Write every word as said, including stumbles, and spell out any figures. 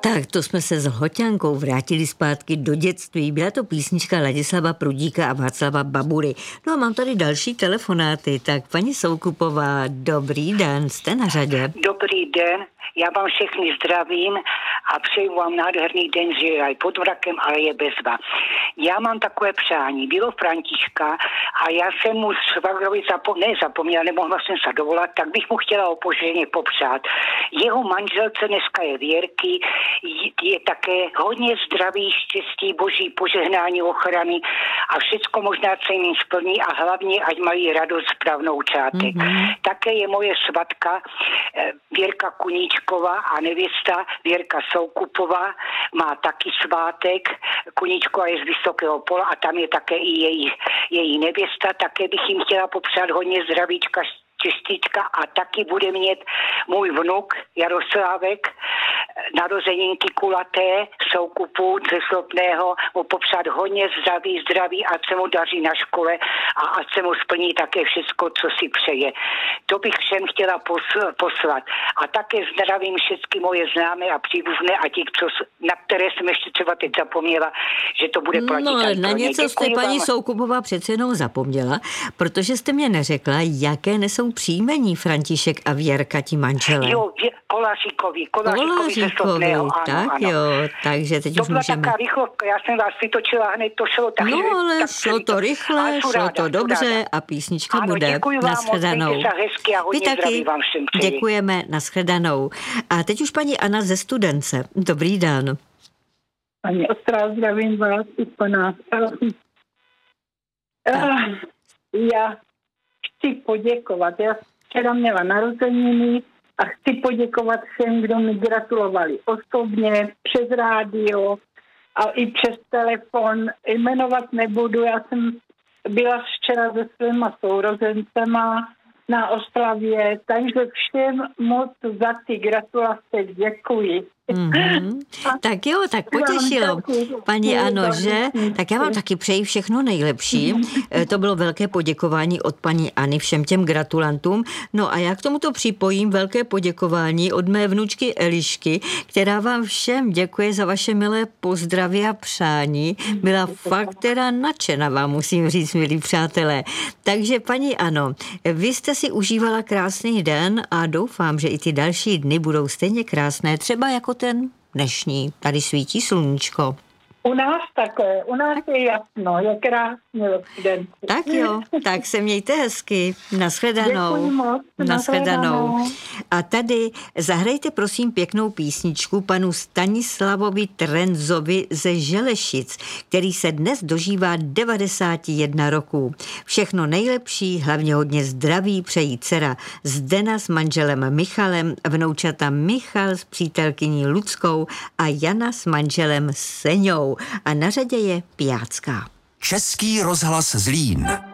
Tak to jsme se s Hoťankou vrátili zpátky do dětství. Byla to písnička Ladislava Prudíka a Václava Babuly. No a mám tady další telefonáty. Tak paní Soukupová, dobrý den, jste na řadě. Dobrý den, já vám všechny zdravím a přeju vám nádherný den, že je aj pod vrakem, ale je bezva. Já mám takové přání, bylo Františka a já jsem mu švagrovi zapo- nezapomněla, nemohla jsem se dovolat, tak bych mu chtěla opoženě popřát. Jeho manželce dneska je Věrky, je také hodně zdraví, štěstí, boží požehnání, ochrany a všecko možná se jim splní a hlavně, ať mají radost z pravnoučátek. Mm-hmm. Také je moje svatka Věrka Kuníčková a nevěsta Věrka Soukupová, má taky svátek. Kuníčková je z Vysokého Pola a tam je také i její, její nevěsta. Také bych jim chtěla popřát hodně zdravíčka, čestička a taky bude mít můj vnuk Jaroslávek narozeninky kulaté, Soukupu ze Slopného, mu popřát hodně zdraví, zdraví, ať se mu daří na škole a ať se mu splní také všechno, co si přeje. To bych všem chtěla poslat. A také zdravím všechny moje známé a příbuzné a ti, co, na které jsem ještě třeba teď zapomněla, že to bude platit. No ale na něco něco jste, paní Soukupová, přece jenom zapomněla, protože jste mě neřekla, jaké nesou příjmení František a Věrka, ti manželé. Jo, Koláříkovi, Koláříkovi, Koláříkovi, tak ano. Jo, takže teď to už byla můžeme... taká rychlovka, já jsem vás vytočila hned, to šlo tak. No ale tak šlo to rychle, šlo ráda, to dobře ráda. a písnička ano, bude. Nashledanou. Hezky a hodně Vy taky vám všem přeji. Děkujeme, nashledanou. A teď už paní Anna ze Studence. Dobrý den. Paní Ostrá, zdravím vás i pana. Uh, já chci poděkovat. Já včera měla narozeniny a chci poděkovat všem, kdo mi gratulovali osobně, přes rádio a i přes telefon. Jmenovat nebudu, já jsem byla včera se svýma sourozencema na oslavě, takže všem moc za ty gratulace děkuji. Mm-hmm. Tak jo, tak potěšilo. Paní Ano, že? Tak já vám taky přeji všechno nejlepší. To bylo velké poděkování od paní Any všem těm gratulantům. No a já k tomuto připojím velké poděkování od mé vnučky Elišky, která vám všem děkuje za vaše milé pozdravy a přání. Byla fakt teda nadšená, vám musím říct, milí přátelé. Takže paní Ano, vy jste si užívala krásný den a doufám, že i ty další dny budou stejně krásné, třeba jako ten dnešní. Tady svítí sluníčko. U nás také, u nás je jasno, je krásně den. Tak jo, tak se mějte hezky. Nashledanou. Děkuji moc. Nashledanou. A tady zahrajte prosím pěknou písničku panu Stanislavovi Trenzovi ze Želešic, který se dnes dožívá devadesáti jednoho roku. Všechno nejlepší, hlavně hodně zdraví přejí dcera Zdena s manželem Michalem, vnoučata Michal s přítelkyní Luckou a Jana s manželem Seňou. A na řadě je Pijácká. Český rozhlas Zlín.